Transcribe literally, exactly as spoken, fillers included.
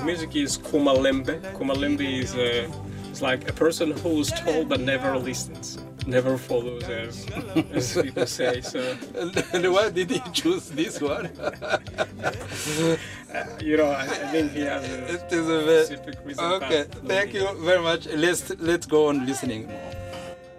music is kumalembe. Kumalembe is uh, is like a person who's told but never listens, never follows, as, as people say. So, And why did he choose this one? uh, you know, I, I think he has a It is a very, specific reason. okay, but- thank you very much. Let's let's go on listening more.